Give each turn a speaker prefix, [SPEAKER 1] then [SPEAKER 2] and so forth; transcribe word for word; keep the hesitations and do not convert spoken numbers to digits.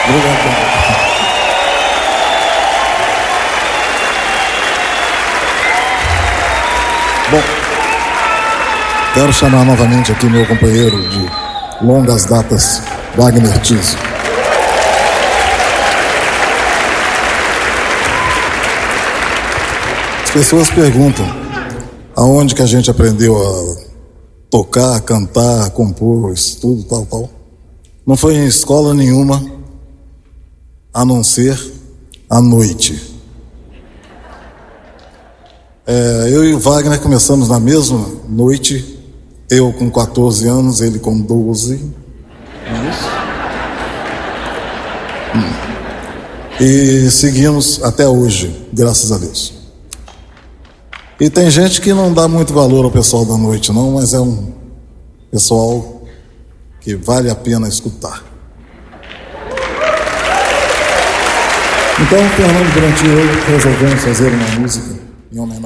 [SPEAKER 1] Obrigado. Bom, quero chamar novamente aqui meu companheiro de longas datas, Wagner Tiso. As pessoas perguntam aonde que a gente aprendeu a tocar, cantar, compor, isso tudo, tal, tal. Não foi em escola nenhuma, a não ser à noite. É, eu e o Wagner começamos na mesma noite, eu com quatorze anos, ele com doze. Não é isso? Hum. E seguimos até hoje, graças a Deus. E tem gente que não dá muito valor ao pessoal da noite, não, mas é um pessoal que vale a pena escutar. Então, Fernando Durante e eu resolvemos fazer uma música em homenagem